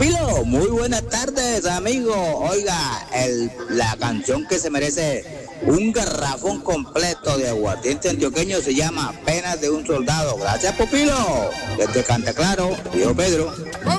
Popilo, muy buenas tardes, amigo. Oiga, la canción que se merece un garrafón completo de aguardiente antioqueño se llama Penas de un Soldado. Gracias, Popilo. Desde Cantaclaro, Río Pedro.